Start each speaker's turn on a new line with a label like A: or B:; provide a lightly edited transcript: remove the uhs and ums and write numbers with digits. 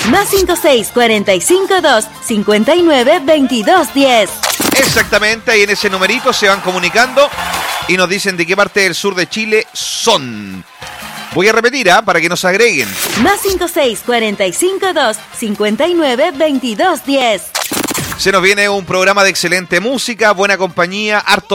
A: Más 56452-592210.
B: Exactamente, y en ese numerito se van comunicando y nos dicen de qué parte del sur de Chile son. Voy a repetir, para que nos agreguen.
A: Más 56452-592210.
B: Se nos viene un programa de excelente música, buena compañía, harto